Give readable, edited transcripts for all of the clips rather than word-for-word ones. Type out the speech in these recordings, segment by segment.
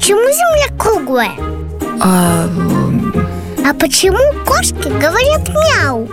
почему Земля круглая? А почему кошки говорят мяу?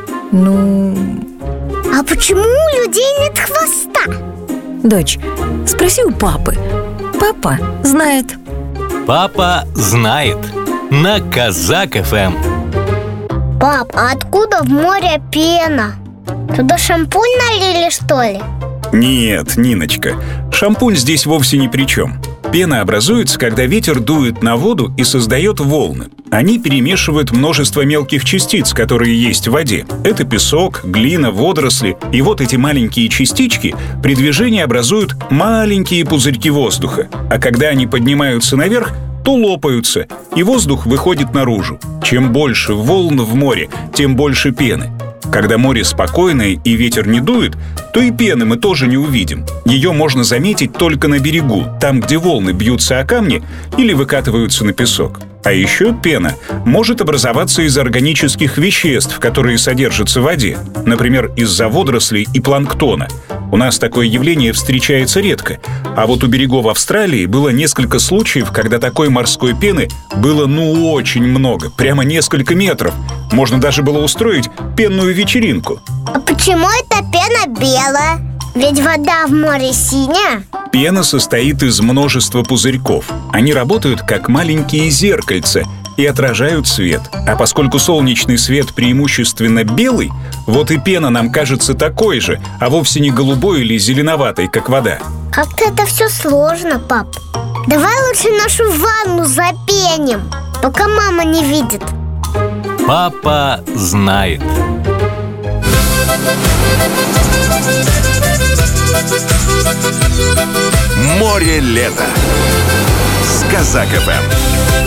А почему у людей нет хвоста? Дочь, спроси у папы. Папа знает. Папа знает. На Казак ФМ. Пап, а откуда в море пена? Туда шампунь налили, что ли? Нет, Ниночка, шампунь здесь вовсе ни при чем. Пена образуется, когда ветер дует на воду и создает волны. Они перемешивают множество мелких частиц, которые есть в воде. Это песок, глина, водоросли. И вот эти маленькие частички при движении образуют маленькие пузырьки воздуха. А когда они поднимаются наверх, то лопаются, и воздух выходит наружу. Чем больше волн в море, тем больше пены. Когда море спокойное и ветер не дует, то и пены мы тоже не увидим. Ее можно заметить только на берегу, там, где волны бьются о камни или выкатываются на песок. А еще пена может образоваться из органических веществ, которые содержатся в воде, например, из-за водорослей и планктона. У нас такое явление встречается редко, а вот у берегов Австралии было несколько случаев, когда такой морской пены было очень много, прямо несколько метров. Можно даже было устроить пенную вечеринку. А почему эта пена белая? Ведь вода в море синяя. Пена состоит из множества пузырьков. Они работают как маленькие зеркальца и отражают свет. А поскольку солнечный свет преимущественно белый, вот и пена нам кажется такой же, а вовсе не голубой или зеленоватой, как вода. Как-то это все сложно, пап. Давай лучше нашу ванну запеним, пока мама не видит. Папа знает. Море лето с Казак ФМ.